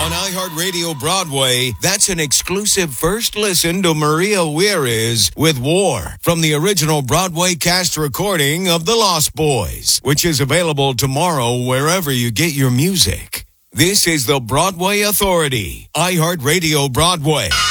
On iHeartRadio Broadway, that's an exclusive first listen to Maria Huerez with War from the original Broadway cast recording of The Lost Boys, which is available tomorrow wherever you get your music. This is the Broadway Authority, iHeartRadio Broadway.